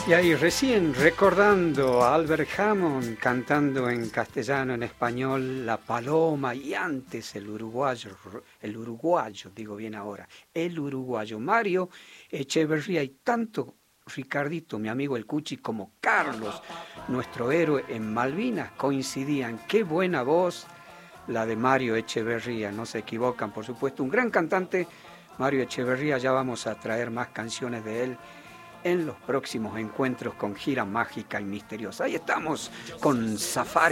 Y ahí recién recordando a Albert Hammond cantando en castellano, en español, La Paloma, y antes el uruguayo, digo bien ahora, el uruguayo Mario Echeverría, y tanto Ricardito, mi amigo el Cuchi, como Carlos, nuestro héroe en Malvinas, coincidían. Qué buena voz la de Mario Echeverría, no se equivocan, por supuesto, un gran cantante, Mario Echeverría. Ya vamos a traer más canciones de él en los próximos encuentros con Gira Mágica y Misteriosa. Ahí estamos con Safari.